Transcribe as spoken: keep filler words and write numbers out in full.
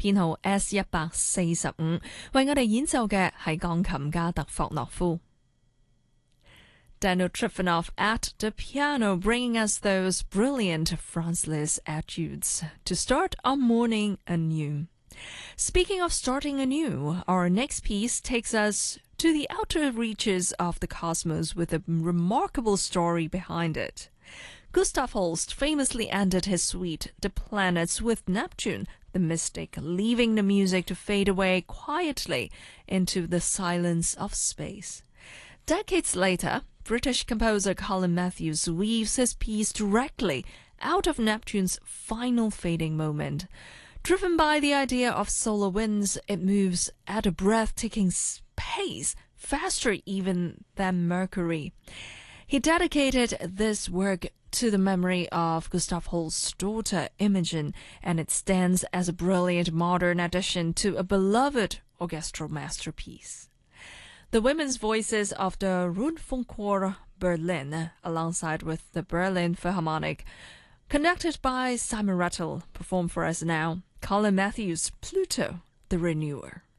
編號 S 一百四十五，為我哋演奏嘅係鋼琴家特霍諾夫。Daniel Trifonov at the piano, bringing us those brilliant Franz Liszt etudes to start our morning anew. Speaking of starting anew, our next piece takes us to the outer reaches of the cosmos with a remarkable story behind it. Gustav Holst famously ended his suite, The Planets, with Neptune, the mystic, leaving the music to fade away quietly into the silence of space. Decades later, British composer Colin Matthews weaves his piece directly out of Neptune's final fading moment. Driven by the idea of solar winds, it moves at a breathtaking pace, faster even than Mercury. He dedicated this work to the memory of Gustav Holst's daughter, Imogen, and it stands as a brilliant modern addition to a beloved orchestral masterpiece. The women's voices of the Rundfunkchor Berlin, alongside with the Berlin Philharmonic, conducted by Simon Rattle, perform for us now Colin Matthews' Pluto, the Renewer.